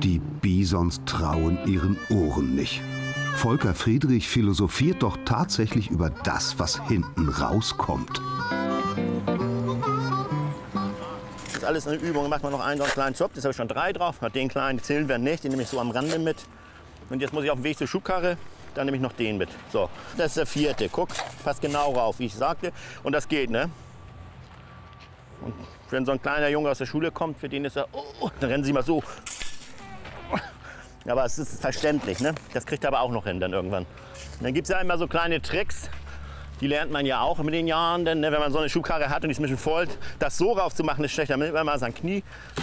Die Bisons trauen ihren Ohren nicht. Volker Friedrich philosophiert doch tatsächlich über das, was hinten rauskommt. Das ist alles eine Übung. Macht man noch einen so einen kleinen Job. Jetzt habe ich schon 3 drauf. Den kleinen zählen wir nicht. Den nehme ich so am Rande mit. Und jetzt muss ich auf dem Weg zur Schubkarre. Dann nehme ich noch den mit. So, das ist der 4. Guck, passt genau rauf, wie ich sagte. Und das geht, ne? Und wenn so ein kleiner Junge aus der Schule kommt, für den ist er, oh, dann rennen sie mal so. Aber es ist verständlich, ne? Das kriegt er aber auch noch hin dann irgendwann. Und dann gibt es ja immer so kleine Tricks, die lernt man ja auch mit den Jahren. Denn, ne, wenn man so eine Schubkarre hat und die ist ein bisschen voll, das so rauf zu machen ist schlechter, wenn man sein Knie